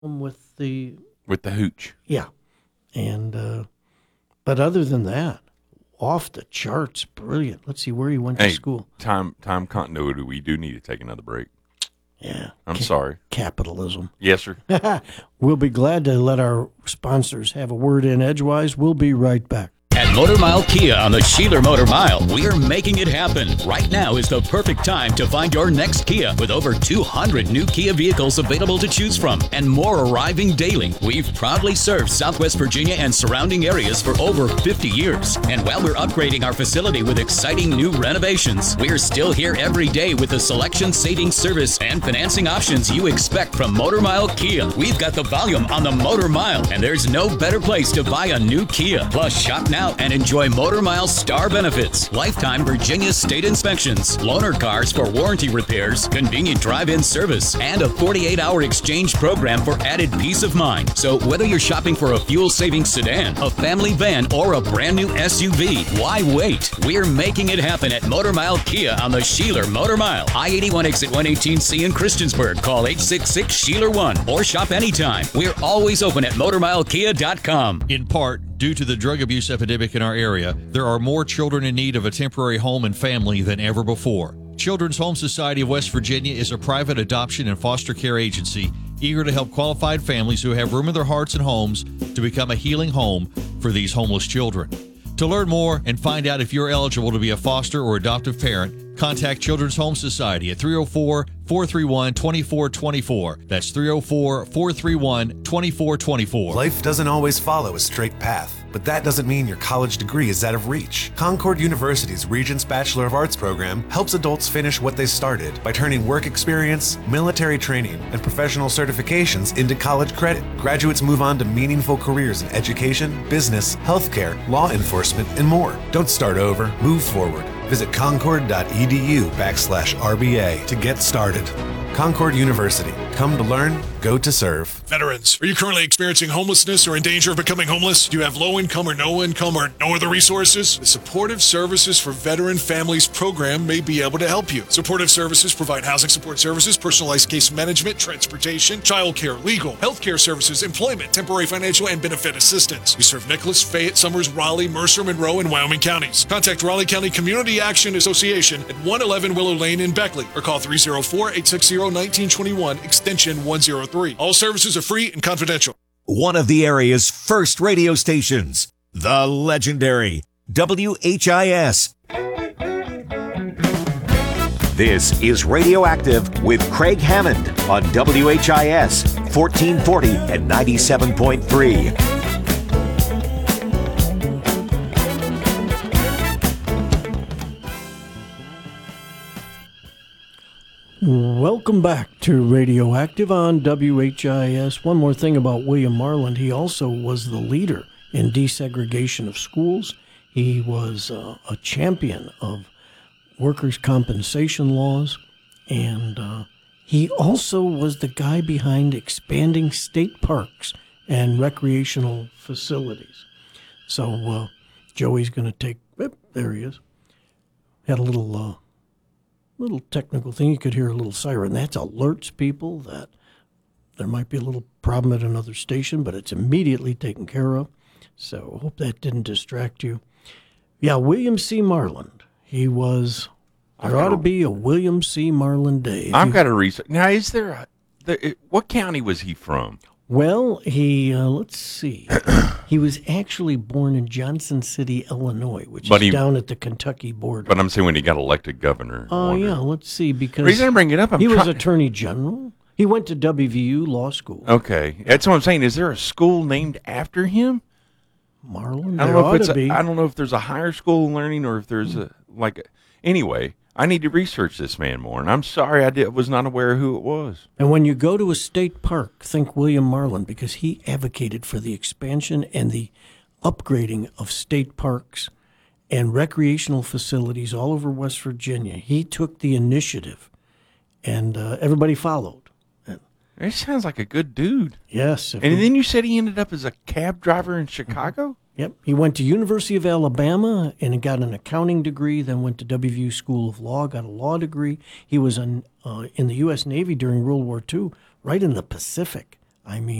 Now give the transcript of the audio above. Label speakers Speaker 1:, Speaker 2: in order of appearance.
Speaker 1: with the
Speaker 2: hooch.
Speaker 1: Yeah, and but other than that, off the charts, brilliant. Let's see where he went to school.
Speaker 2: Time continuity. We do need to take another break.
Speaker 1: Yeah,
Speaker 2: I'm sorry.
Speaker 1: Capitalism.
Speaker 2: Yes, sir.
Speaker 1: We'll be glad to let our sponsors have a word in edgewise. We'll be right back.
Speaker 3: At Motor Mile Kia on the Sheeler Motor Mile, we're making it happen. Right now is the perfect time to find your next Kia with over 200 new Kia vehicles available to choose from and more arriving daily. We've proudly served Southwest Virginia and surrounding areas for over 50 years. And while we're upgrading our facility with exciting new renovations, we're still here every day with the selection, saving service, and financing options you expect from Motor Mile Kia. We've got the volume on the Motor Mile, and there's no better place to buy a new Kia. Plus, shop now and enjoy Motor Mile Star benefits, lifetime Virginia state inspections, loaner cars for warranty repairs, convenient drive-in service, and a 48-hour exchange program for added peace of mind. So whether you're shopping for a fuel-saving sedan, a family van, or a brand new SUV, why wait? We're making it happen at Motor Mile Kia on the Sheeler Motor Mile. I-81 exit 118C in Christiansburg. Call 866-SHEELER1 or shop anytime. We're always open at MotorMileKia.com.
Speaker 4: In part, due to the drug abuse epidemic in our area, there are more children in need of a temporary home and family than ever before. Children's Home Society of West Virginia is a private adoption and foster care agency eager to help qualified families who have room in their hearts and homes to become a healing home for these homeless children. To learn more and find out if you're eligible to be a foster or adoptive parent, contact Children's Home Society at 304-431-2424. That's 304-431-2424.
Speaker 5: Life doesn't always follow a straight path, but that doesn't mean your college degree is out of reach. Concord University's Regents Bachelor of Arts program helps adults finish what they started by turning work experience, military training, and professional certifications into college credit. Graduates move on to meaningful careers in education, business, healthcare, law enforcement, and more. Don't start over, move forward. Visit concord.edu/RBA to get started. Concord University. Come to learn, go to serve.
Speaker 6: Veterans, are you currently experiencing homelessness or in danger of becoming homeless? Do you have low income or no other resources? The Supportive Services for Veteran Families program may be able to help you. Supportive Services provide housing support services, personalized case management, transportation, childcare, legal, healthcare services, employment, temporary financial, and benefit assistance. We serve Nicholas, Fayette, Summers, Raleigh, Mercer, Monroe, and Wyoming counties. Contact Raleigh County Community Action Association at 111 Willow Lane in Beckley or call 304-860-1921, extension 103. All services are free and confidential.
Speaker 7: One of the area's first radio stations, the legendary WHIS. This is Radioactive with Craig Hammond on WHIS 1440 and 97.3.
Speaker 1: Welcome back to Radioactive on WHIS. One more thing about William Marland. He also was the leader in desegregation of schools. He was a champion of workers' compensation laws, and he also was the guy behind expanding state parks and recreational facilities. So Joey's going to take, there he is, had a little technical thing. You could hear a little siren. That alerts people that there might be a little problem at another station, but it's immediately taken care of. So I hope that didn't distract you. Yeah, William C. Marland. He was, there ought to be a William C. Marland Day.
Speaker 2: I've got to research. Now, is there what county was he from?
Speaker 1: Well, he, let's see. He was actually born in Johnson City, Illinois, which is down at the Kentucky border.
Speaker 2: But I'm saying when he got elected governor.
Speaker 1: Oh, yeah, let's see. Because
Speaker 2: the reason I bring it up,
Speaker 1: he was Attorney General. He went to WVU Law School.
Speaker 2: Okay. That's what I'm saying. Is there a school named after him?
Speaker 1: Marland?
Speaker 2: I don't know if there's a higher school learning or if there's anyway. I need to research this man more, and I'm sorry I was not aware of who it was.
Speaker 1: And when you go to a state park, think William Marland, because he advocated for the expansion and the upgrading of state parks and recreational facilities all over West Virginia. He took the initiative, and everybody followed.
Speaker 2: It sounds like a good dude.
Speaker 1: Yes.
Speaker 2: And then you said he ended up as a cab driver in Chicago?
Speaker 1: Yep. He went to University of Alabama and got an accounting degree, then went to WVU School of Law, got a law degree. He was in the U.S. Navy during World War II, right in the Pacific, I mean,